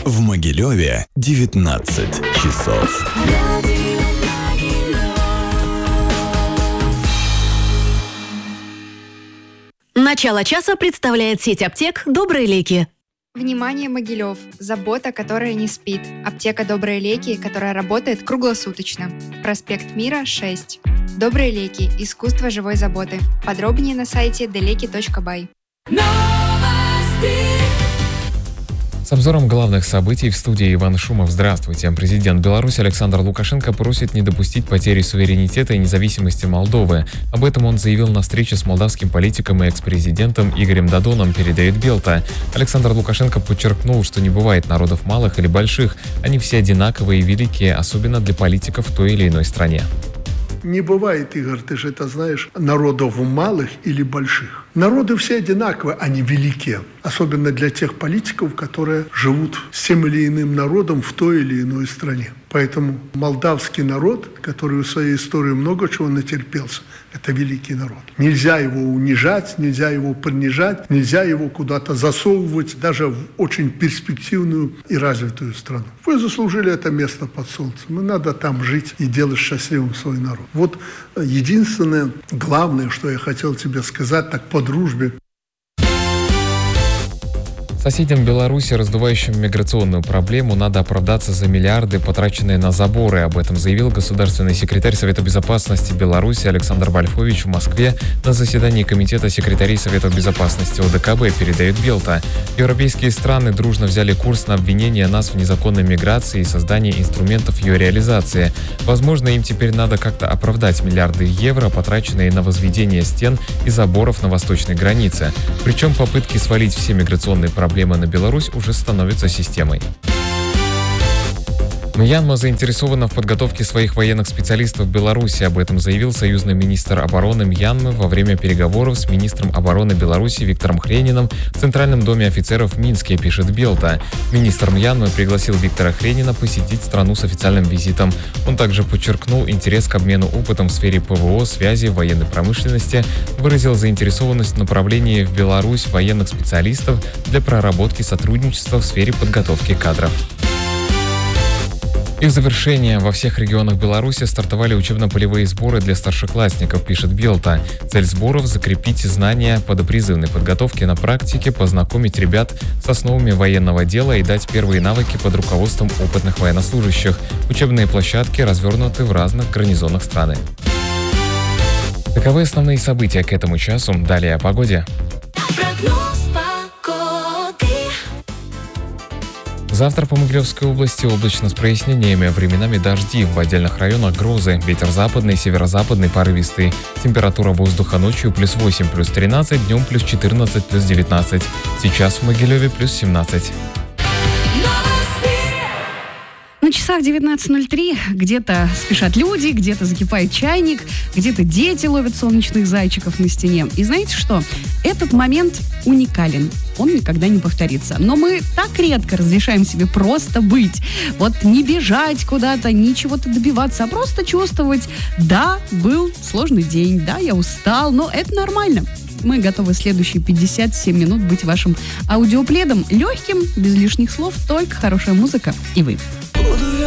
В Могилеве 19 часов. Начало часа представляет сеть аптек «Добрые леки». Внимание, Могилев! Забота, которая не спит. Аптека «Добрые леки», которая работает круглосуточно. Проспект Мира, 6. «Добрые леки. Искусство живой заботы». Подробнее на сайте deleki.by. С обзором главных событий в студии Иван Шумов. Здравствуйте. Президент Беларуси Александр Лукашенко просит не допустить потери суверенитета и независимости Молдовы. Об этом он заявил на встрече с молдавским политиком и экс-президентом Игорем Додоном, передает Белта. Александр Лукашенко подчеркнул, что не бывает народов малых или больших. Они все одинаковые и великие, особенно для политиков в той или иной стране. Не бывает, Игорь, ты же это знаешь, народов малых или больших. Народы все одинаковые, они великие. Особенно для тех политиков, которые живут с тем или иным народом в той или иной стране. Поэтому молдавский народ, который в своей истории много чего натерпелся, это великий народ. Нельзя его унижать, нельзя его принижать, нельзя его куда-то засовывать, даже в очень перспективную и развитую страну. Вы заслужили это место под солнцем, и надо там жить и делать счастливым свой народ. Вот единственное, главное, что я хотел тебе сказать, так по дружбе. Соседям Беларуси, раздувающим миграционную проблему, надо оправдаться за миллиарды, потраченные на заборы. Об этом заявил государственный секретарь Совета безопасности Беларуси Александр Вольфович в Москве на заседании Комитета секретарей Совета безопасности ОДКБ, передает Белта. Европейские страны дружно взяли курс на обвинение нас в незаконной миграции и создании инструментов ее реализации. Возможно, им теперь надо как-то оправдать миллиарды евро, потраченные на возведение стен и заборов на восточной границе. Причем попытки свалить все миграционные проблемы на Беларусь уже становится системой. Мьянма заинтересована в подготовке своих военных специалистов в Беларуси. Об этом заявил союзный министр обороны Мьянмы во время переговоров с министром обороны Беларуси Виктором Хрениным в Центральном доме офицеров в Минске, пишет Белта. Министр Мьянмы пригласил Виктора Хренина посетить страну с официальным визитом. Он также подчеркнул интерес к обмену опытом в сфере ПВО, связи, военной промышленности, выразил заинтересованность в направлении в Беларусь военных специалистов для проработки сотрудничества в сфере подготовки кадров. И в завершение, во всех регионах Беларуси стартовали учебно-полевые сборы для старшеклассников, пишет Белта. Цель сборов – закрепить знания по допризывной подготовке на практике, познакомить ребят с основами военного дела и дать первые навыки под руководством опытных военнослужащих. Учебные площадки развернуты в разных гарнизонах страны. Таковы основные события к этому часу. Далее о погоде. Завтра по Могилевской области облачно с прояснениями, временами дожди, в отдельных районах грозы, ветер западный, северо-западный порывистый. Температура воздуха ночью +8, +13, днем +14, +19. Сейчас в Могилеве +17. На часах 19:03 где-то спешат люди, где-то закипает чайник, где-то дети ловят солнечных зайчиков на стене. И знаете что? Этот момент уникален. Он никогда не повторится. Но мы так редко разрешаем себе просто быть. Вот не бежать куда-то, не чего-то добиваться, а просто чувствовать: да, был сложный день, да, я устал, но это нормально. Мы готовы следующие 57 минут быть вашим аудиопледом, легким, без лишних слов, только хорошая музыка и вы.